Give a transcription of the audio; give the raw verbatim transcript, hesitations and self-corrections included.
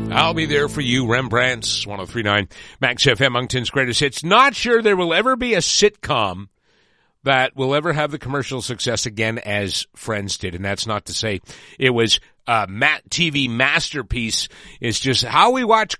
I'll be there for you, Rembrandt's one oh three point nine Max F M, Moncton's greatest hits. Not sure there will ever be a sitcom that will ever have the commercial success again as Friends did. And that's not to say it was a T V masterpiece. It's just how we watch